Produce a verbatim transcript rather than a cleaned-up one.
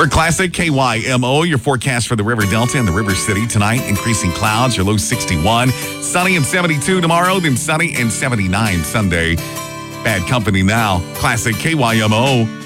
For Classic K Y M O, your forecast for the River Delta and the River City tonight, increasing clouds, your low sixty-one, sunny and seventy-two tomorrow, then sunny and seventy-nine Sunday. Bad company now. Classic K Y M O.